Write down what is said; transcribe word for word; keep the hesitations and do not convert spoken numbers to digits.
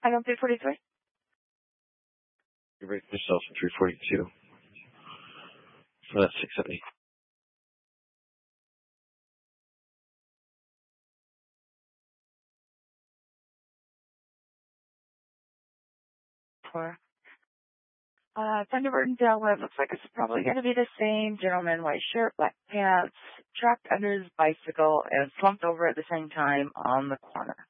I got three forty-three. You break yourself in three forty-two. So that's six seventy. Four. Uh, Thunderbird and Tailwhip looks like it's probably going to be the same. Gentleman, white shirt, black pants, trapped under his bicycle, and slumped over at the same time on the corner.